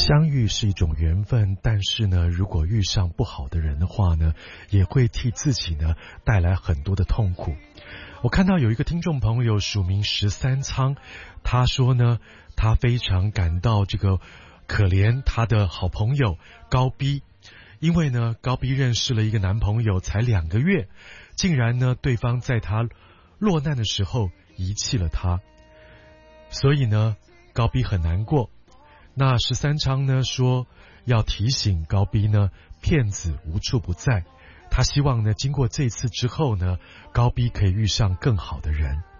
相遇是一种缘分，但是呢，如果遇上不好的人的话呢，也会替自己呢带来很多的痛苦。我看到有一个听众朋友署名13仓，他说呢，他非常感到这个可怜他的好朋友高 B， 因为呢高 B 认识了一个男朋友才2个月，竟然呢对方在他落难的时候遗弃了他，所以呢高 B 很难过。那13仓呢说要提醒高 B 呢，骗子无处不在，他希望呢经过这次之后呢，高 B 可以遇上更好的人。